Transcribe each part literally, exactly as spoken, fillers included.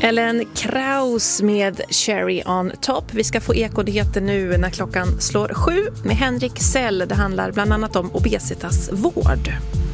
Ellen Kraus med Cherry on Top. Vi ska få ekonyheter nu när klockan slår sju med Henrik Sell. Det handlar bland annat om obesitasvård.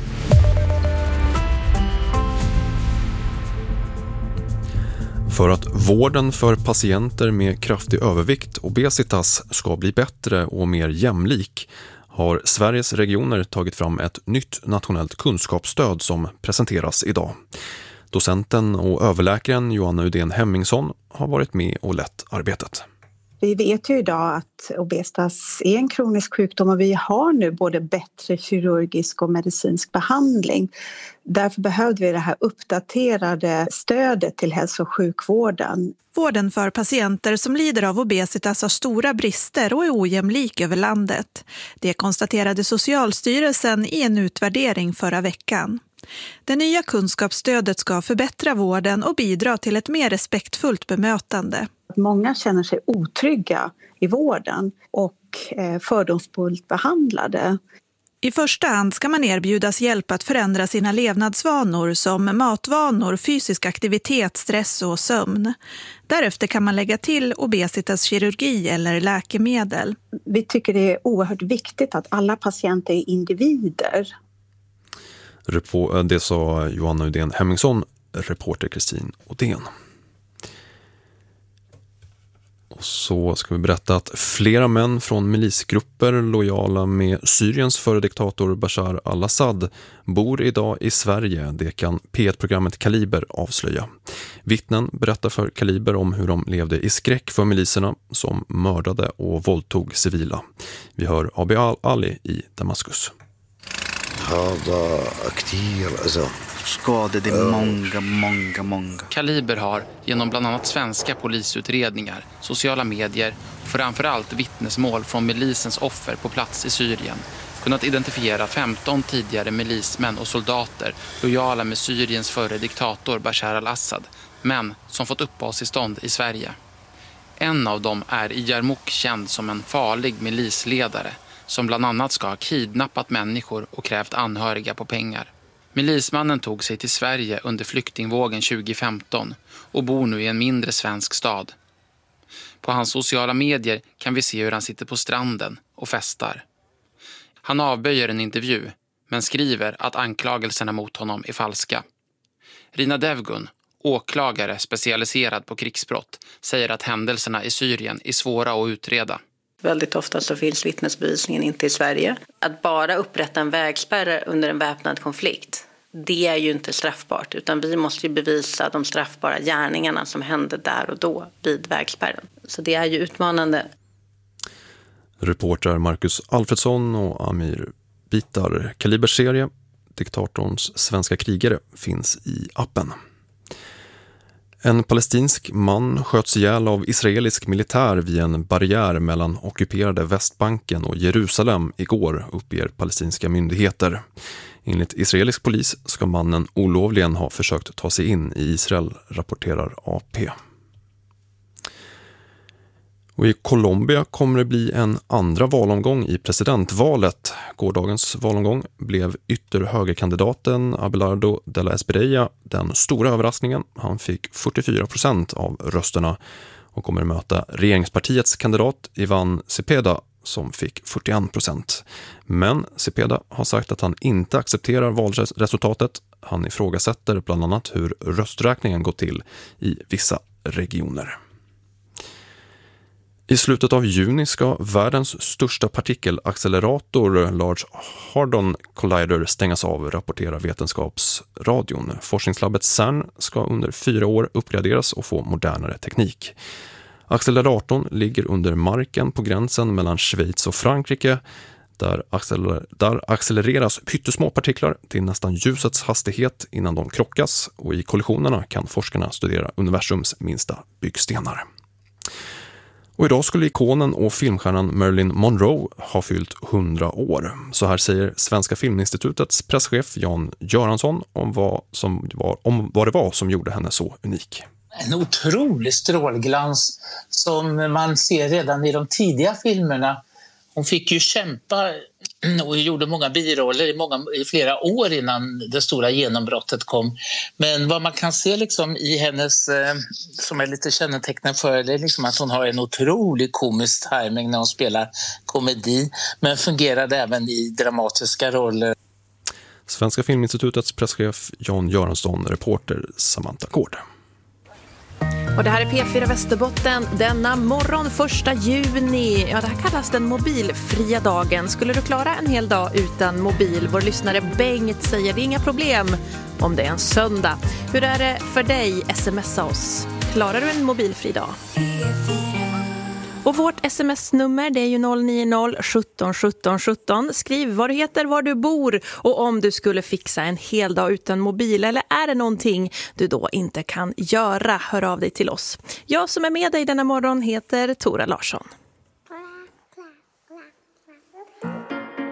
För att vården för patienter med kraftig övervikt, obesitas, ska bli bättre och mer jämlik har Sveriges regioner tagit fram ett nytt nationellt kunskapsstöd som presenteras idag. Docenten och överläkaren Johanna Udén Hemmingsson har varit med och lett arbetet. Vi vet ju idag att obesitas är en kronisk sjukdom och vi har nu både bättre kirurgisk och medicinsk behandling. Därför behövde vi det här uppdaterade stödet till hälso- och sjukvården. Vården för patienter som lider av obesitas har stora brister och är ojämlik över landet. Det konstaterade Socialstyrelsen i en utvärdering förra veckan. Det nya kunskapsstödet ska förbättra vården och bidra till ett mer respektfullt bemötande. Många känner sig otrygga i vården och fördomsfullt behandlade. I första hand ska man erbjudas hjälp att förändra sina levnadsvanor som matvanor, fysisk aktivitet, stress och sömn. Därefter kan man lägga till obesitaskirurgi eller läkemedel. Vi tycker det är oerhört viktigt att alla patienter är individer. Det sa Johanna Udén Hemmingsson, reporter Kristin Odén. Och så ska vi berätta att flera män från milisgrupper lojala med Syriens före diktator Bashar al-Assad bor idag i Sverige. Det kan P ett-programmet Kaliber avslöja. Vittnen berättar för Kaliber om hur de levde i skräck för miliserna som mördade och våldtog civila. Vi hör Abi Ali i Damaskus. Skadade många, många, många. Kaliber har genom bland annat svenska polisutredningar, sociala medier och framförallt vittnesmål från milisens offer på plats i Syrien kunnat identifiera femton tidigare milismän och soldater lojala med Syriens förre diktator Bashar al-Assad, men som fått uppehållstillstånd i Sverige. En av dem är i Yarmouk känd som en farlig milisledare som bland annat ska ha kidnappat människor och krävt anhöriga på pengar. Milismannen tog sig till Sverige under flyktingvågen tjugo femton och bor nu i en mindre svensk stad. På hans sociala medier kan vi se hur han sitter på stranden och festar. Han avböjer en intervju men skriver att anklagelserna mot honom är falska. Rina Devgun, åklagare specialiserad på krigsbrott, säger att händelserna i Syrien är svåra att utreda. Väldigt ofta så finns vittnesbevisningen inte i Sverige. Att bara upprätta en vägspärr under en väpnad konflikt, det är ju inte straffbart. Utan vi måste ju bevisa de straffbara gärningarna som hände där och då vid vägspärren. Så det är ju utmanande. Reporter Marcus Alfredsson och Amir Bitar. Kalibers serie, Diktatorns svenska krigare, finns i appen. En palestinsk man sköts ihjäl av israelisk militär vid en barriär mellan ockuperade Västbanken och Jerusalem igår, uppger palestinska myndigheter. Enligt israelisk polis ska mannen olovligen ha försökt ta sig in i Israel, rapporterar A P. Och i Colombia kommer det bli en andra valomgång i presidentvalet. Gårdagens valomgång blev ytterhögerkandidaten Abelardo de la Espriella den stora överraskningen. Han fick fyrtiofyra procent av rösterna och kommer möta regeringspartiets kandidat Ivan Cepeda som fick fyrtioen procent. Men Cepeda har sagt att han inte accepterar valresultatet. Han ifrågasätter bland annat hur rösträkningen går till i vissa regioner. I slutet av juni ska världens största partikelaccelerator Large Hadron Collider stängas av, rapporterar Vetenskapsradion. Forskningslabbet CERN ska under fyra år uppgraderas och få modernare teknik. Acceleratorn ligger under marken på gränsen mellan Schweiz och Frankrike. Där, accelerer- där accelereras pyttesmå partiklar till nästan ljusets hastighet innan de krockas, och i kollisionerna kan forskarna studera universums minsta byggstenar. Och idag skulle ikonen och filmstjärnan Marilyn Monroe ha fyllt hundra år. Så här säger Svenska Filminstitutets presschef Jan Göransson om vad, som var, om vad det var som gjorde henne så unik. En otrolig strålglans som man ser redan i de tidiga filmerna. Hon fick ju kämpa och gjorde många biroller i, många, i flera år innan det stora genombrottet kom. Men vad man kan se liksom i hennes, eh, som är lite kännetecknande för, det är liksom att hon har en otrolig komisk timing när hon spelar komedi, men fungerade även i dramatiska roller. Svenska Filminstitutets presschef Jan Göransson, reporter Samantha Gård. Och det här är P fyra Västerbotten denna morgon första juni. Ja, det här kallas den mobilfria dagen. Skulle du klara en hel dag utan mobil? Vår lyssnare Bengt säger det är inga problem om det är en söndag. Hur är det för dig? Smsa oss. Klarar du en mobilfri dag? Och vårt sms-nummer det är ju noll nio noll sjutton sjutton sjutton. Skriv vad du heter, var du bor och om du skulle fixa en hel dag utan mobil. Eller är det någonting du då inte kan göra? Hör av dig till oss. Jag som är med dig denna morgon heter Tora Larsson.